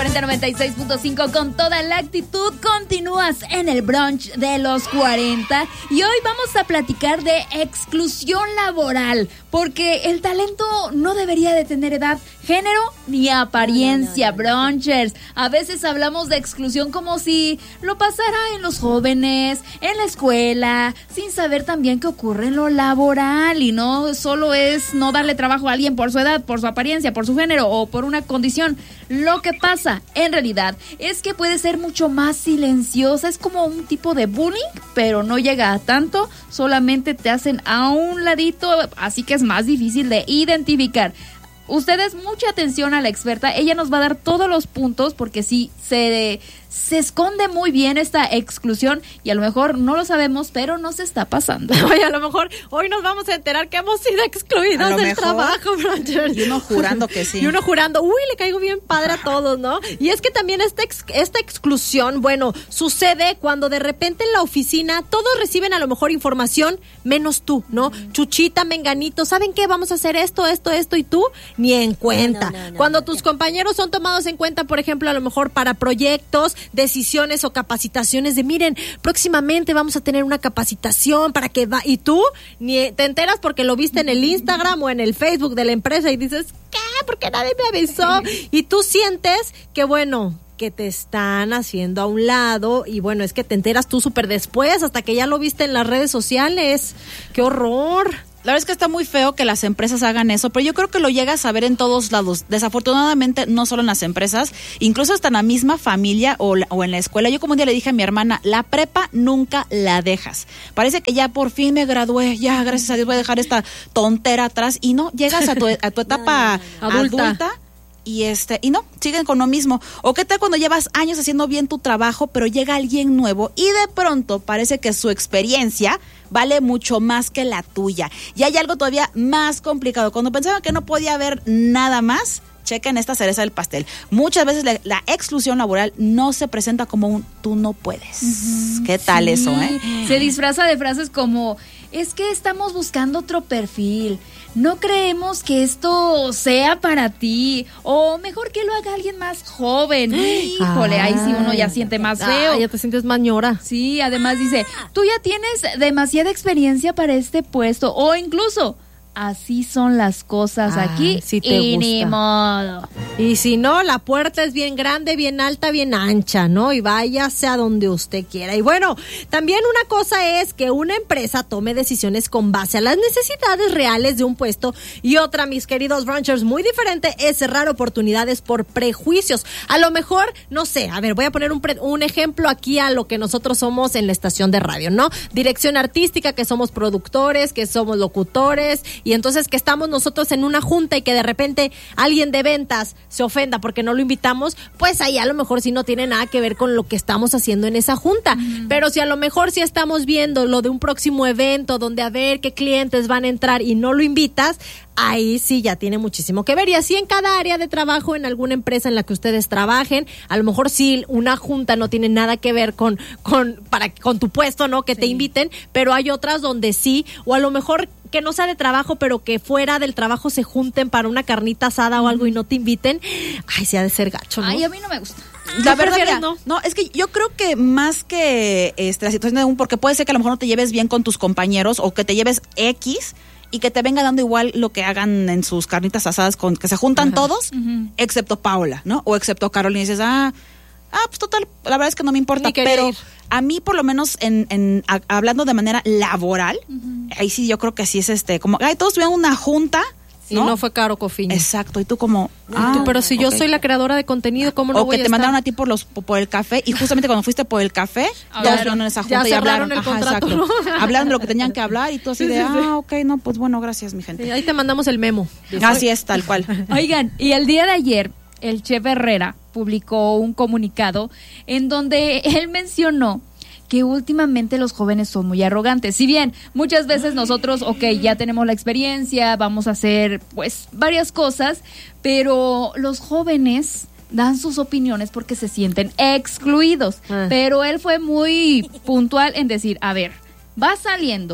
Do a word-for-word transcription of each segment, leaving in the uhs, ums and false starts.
cuarenta noventa y seis punto cinco con toda la actitud. Continúas en el brunch de los cuarenta y hoy vamos a platicar de exclusión laboral, porque el talento no debería de tener edad, género ni apariencia, no, no, no, no. Brunchers. A veces hablamos de exclusión como si lo pasara en los jóvenes, en la escuela, sin saber también qué ocurre en lo laboral, y no solo es no darle trabajo a alguien por su edad, por su apariencia, por su género o por una condición. Lo que pasa en realidad es que puede ser mucho más silenciosa, es como un tipo de bullying, pero no llega a tanto, solamente te hacen a un ladito, así que es más difícil de identificar. Ustedes, mucha atención a la experta, ella nos va a dar todos los puntos, porque sí, se, se esconde muy bien esta exclusión y a lo mejor no lo sabemos, pero nos está pasando. Oye, a lo mejor hoy nos vamos a enterar que hemos sido excluidos del mejor, trabajo, Brunchers. Y uno jurando que sí. Y uno jurando, uy, le caigo bien padre a todos, ¿no? Y es que también esta, ex, esta exclusión, bueno, sucede cuando de repente en la oficina todos reciben a lo mejor información, menos tú, ¿no? Mm. Chuchita, menganito, ¿saben qué? Vamos a hacer esto, esto, esto, y tú ni en cuenta. No, no, no, cuando no, tus no. compañeros son tomados en cuenta, por ejemplo, a lo mejor para proyectos, decisiones o capacitaciones de, miren, próximamente vamos a tener una capacitación para que va, y tú ni te enteras porque lo viste en el Instagram o en el Facebook de la empresa y dices, ¿qué? Porque nadie me avisó. Y tú sientes que, bueno, que te están haciendo a un lado, y bueno, es que te enteras tú súper después, hasta que ya lo viste en las redes sociales. ¡Qué horror! La verdad es que está muy feo que las empresas hagan eso, pero yo creo que lo llegas a ver en todos lados. Desafortunadamente, no solo en las empresas, incluso hasta en la misma familia o, la, o en la escuela. Yo como un día le dije a mi hermana, la prepa nunca la dejas. Parece que ya por fin me gradué, ya gracias a Dios voy a dejar esta tontera atrás, y no, llegas a tu, a tu etapa no, no, no. adulta. adulta Y este, y no, siguen con lo mismo. O qué tal cuando llevas años haciendo bien tu trabajo, pero llega alguien nuevo y de pronto parece que su experiencia vale mucho más que la tuya. Y hay algo todavía más complicado. Cuando pensaban que no podía haber nada más, chequen esta cereza del pastel. Muchas veces la, la exclusión laboral no se presenta como un tú no puedes. Uh-huh. ¿Qué tal sí. eso, eh? Se disfraza de frases como, es que estamos buscando otro perfil. No creemos que esto sea para ti, o mejor que lo haga alguien más joven. Híjole, ahí sí uno ya siente más feo. Ay, ya te sientes más ñora. Sí, además dice, tú ya tienes demasiada experiencia para este puesto, o incluso, así son las cosas ah, aquí si te y gusta. Ni modo. Y si no, la puerta es bien grande, bien alta, bien ancha, ¿no? Y váyase a donde usted quiera. Y bueno, también una cosa es que una empresa tome decisiones con base a las necesidades reales de un puesto, y otra, mis queridos brunchers, muy diferente es cerrar oportunidades por prejuicios. A lo mejor, no sé, a ver, voy a poner un, pre- un ejemplo aquí a lo que nosotros somos en la estación de radio, ¿no? Dirección artística, que somos productores, que somos locutores, y entonces que estamos nosotros en una junta y que de repente alguien de ventas se ofenda porque no lo invitamos, pues ahí a lo mejor sí no tiene nada que ver con lo que estamos haciendo en esa junta. Mm. Pero si a lo mejor sí estamos viendo lo de un próximo evento donde a ver qué clientes van a entrar y no lo invitas, ahí sí ya tiene muchísimo que ver. Y así en cada área de trabajo, en alguna empresa en la que ustedes trabajen, a lo mejor sí una junta no tiene nada que ver con con para con tu puesto, ¿no? Que sí. te inviten, pero hay otras donde sí, o a lo mejor que no sea de trabajo, pero que fuera del trabajo se junten para una carnita asada o algo y no te inviten. Ay, sí ha de ser gacho, ¿no? Ay, a mí no me gusta. La verdad, mira, no. no, es que yo creo que más que este, la situación de un, porque puede ser que a lo mejor no te lleves bien con tus compañeros o que te lleves X y que te venga dando igual lo que hagan en sus carnitas asadas, con que se juntan Ajá. todos, uh-huh. excepto Paola, ¿no? O excepto Carolina, y dices, ah, ah, pues total, la verdad es que no me importa, pero ir. A mí por lo menos en, en a, hablando de manera laboral, uh-huh. ahí sí yo creo que sí es este, como, ay, todos tuvieron una junta, ¿no? Y no fue Caro Cofiño. Exacto, y tú como, ah, tú, pero si okay. yo soy la creadora de contenido, ¿cómo no o voy que a te estar? Mandaron a ti por los por el café, y justamente cuando fuiste por el café, todos fueron en esa junta y hablaron, el ajá, contrato, exacto, ¿no? hablaron de lo que tenían que hablar y tú así sí, de, sí, ah, sí. ok, no, pues bueno, gracias mi gente. Sí, ahí te mandamos el memo. Así es, tal cual. Oigan, y el día de ayer, el chef Herrera publicó un comunicado en donde él mencionó que últimamente los jóvenes son muy arrogantes. Si bien muchas veces nosotros, ok, ya tenemos la experiencia, vamos a hacer pues varias cosas, pero los jóvenes dan sus opiniones porque se sienten excluidos. Ah. Pero él fue muy puntual en decir, a ver, va saliendo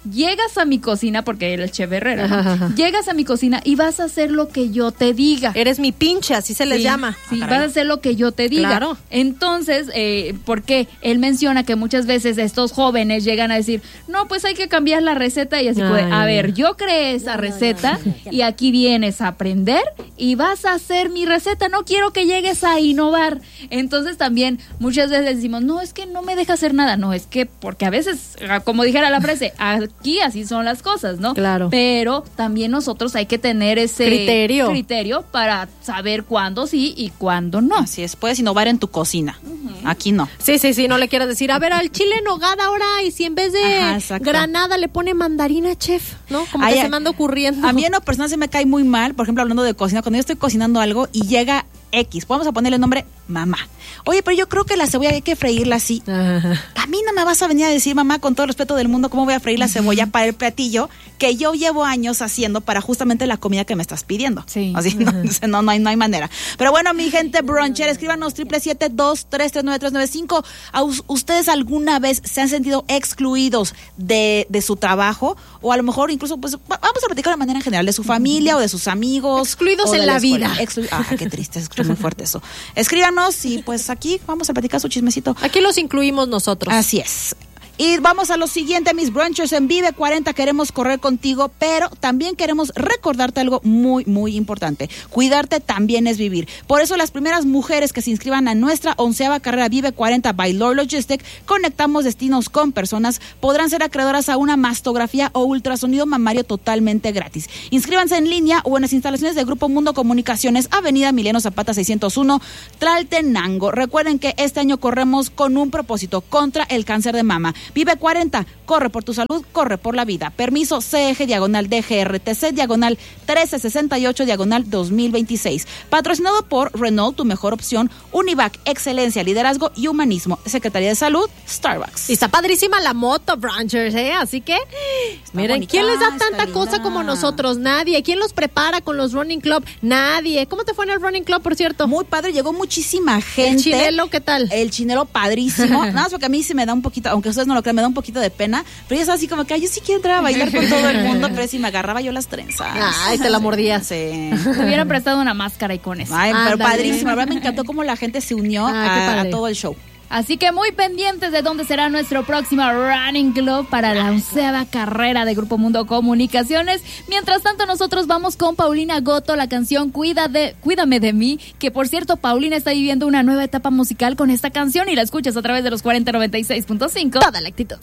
llegas a mi cocina, porque el chef Herrera, ¿no? Llegas a mi cocina y vas a hacer lo que yo te diga. Eres mi pinche, así se les sí, llama. Sí, ah, vas a hacer lo que yo te diga. Claro. Entonces, eh, porque él menciona que muchas veces estos jóvenes llegan a decir, no, pues hay que cambiar la receta y así Ay, puede, a no. ver, yo creé esa receta y aquí vienes a aprender y vas a hacer mi receta, no quiero que llegues a innovar. Entonces también muchas veces decimos, no, es que no me deja hacer nada, no, es que porque a veces, como dijera la frase, aquí así son las cosas, ¿no? Claro. Pero también nosotros hay que tener ese criterio, criterio para saber cuándo sí y cuándo no. Así es, puedes innovar en tu cocina. Uh-huh. Aquí no. Sí, sí, sí, no le quieras decir, a ver, al chile en nogada ahora, y si en vez de Ajá, granada le pone mandarina, chef, ¿no? Como Ay, que se me anda ocurriendo. A mí en lo personal se me cae muy mal, por ejemplo, hablando de cocina, cuando yo estoy cocinando algo y llega X, vamos a ponerle el nombre mamá. Oye, pero yo creo que la cebolla hay que freírla así. Ajá. A mí no me vas a venir a decir, mamá, con todo el respeto del mundo, cómo voy a freír la cebolla para el platillo que yo llevo años haciendo para justamente la comida que me estás pidiendo. Sí. Así, no, no, no, hay, no hay manera. Pero bueno, mi gente brunchera, escríbanos triple siete dos tres tres nueve tres nueve cinco. ¿Ustedes alguna vez se han sentido excluidos de, de su trabajo? O a lo mejor incluso, pues, vamos a platicar de manera en general, de su familia o de sus amigos. Excluidos en la, la vida. Exclu- ah, qué triste, es muy fuerte eso. Escríbanos y pues aquí vamos a platicar su chismecito. Aquí los incluimos nosotros. Así es. Y vamos a lo siguiente, mis brunchers en Vive cuarenta. Queremos correr contigo, pero también queremos recordarte algo muy, muy importante. Cuidarte también es vivir. Por eso las primeras mujeres que se inscriban a nuestra onceava carrera Vive cuarenta by Lore Logistic, Conectamos Destinos con Personas, podrán ser acreedoras a una mastografía o ultrasonido mamario totalmente gratis. Inscríbanse en línea o en las instalaciones de Grupo Mundo Comunicaciones, Avenida Emiliano Zapata seiscientos uno, Tlaltenango. Recuerden que este año corremos con un propósito contra el cáncer de mama. Vive cuarenta, corre por tu salud, corre por la vida. Permiso C G diagonal D G R T C diagonal trece sesenta y ocho diagonal dos mil veintiséis. Patrocinado por Renault, tu mejor opción, Univac, excelencia, liderazgo y humanismo. Secretaría de Salud, Starbucks. Y está padrísima la moto, brunchers, ¿eh? Así que, está miren, bonita, ¿quién les da tanta cosa como nosotros? Nadie. ¿Quién los prepara con los Running Club? Nadie. ¿Cómo te fue en el Running Club, por cierto? Muy padre, llegó muchísima gente. ¿El chinelo qué tal? El chinelo padrísimo. Nada más porque a mí sí me da un poquito, aunque ustedes no lo crean, me da un poquito de pena, pero ya es así como que, ay, yo sí quiero entrar a bailar con todo el mundo, pero si me agarraba yo las trenzas. Ay, te la mordías. Sí. Te hubieran prestado una máscara y con eso. Ay, pero Ándale. padrísimo. La verdad me encantó cómo la gente se unió Ay, a, a todo el show. Así que muy pendientes de dónde será nuestro próximo Running Club para la onceava carrera de Grupo Mundo Comunicaciones. Mientras tanto, nosotros vamos con Paulina Goto, la canción Cuida de, Cuídame de mí, que por cierto, Paulina está viviendo una nueva etapa musical con esta canción y la escuchas a través de los cuarenta noventa y seis punto cinco. Toda la actitud.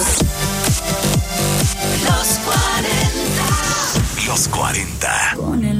Los cuarenta. Los cuarenta.